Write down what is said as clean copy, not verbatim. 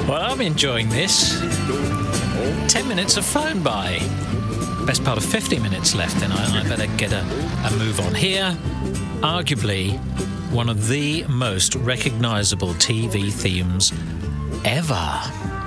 Well, I'm enjoying this. 10 minutes have flown by. Best part of 50 minutes left, then I better get a move on here. Arguably one of the most recognisable TV themes ever.